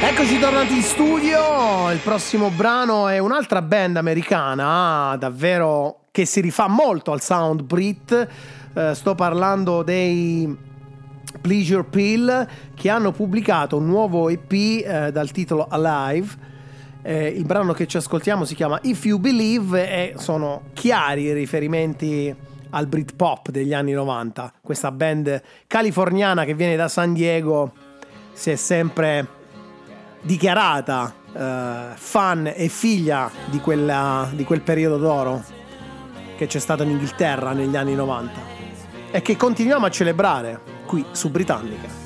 Eccoci tornati in studio. Il prossimo brano è un'altra band americana, davvero, che si rifà molto al sound Brit. Sto parlando dei Pleasure Pill, che hanno pubblicato un nuovo EP dal titolo Alive. Il brano che ci ascoltiamo si chiama If You Believe e sono chiari i riferimenti al Britpop degli anni 90. Questa band californiana che viene da San Diego si è sempre dichiarata fan e figlia di quel periodo d'oro che c'è stato in Inghilterra negli anni 90 e che continuiamo a celebrare qui su Britannica.